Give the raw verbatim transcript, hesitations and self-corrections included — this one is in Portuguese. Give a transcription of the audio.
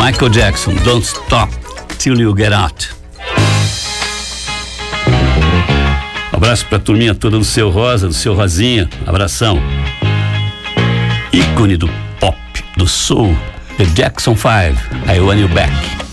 Michael Jackson, Don't Stop Till You Get Out. Um abraço pra turminha toda do Seu Rosa, do Seu Rosinha. Abração. Ícone do pop, do soul, The Jackson Five, I Want You Back.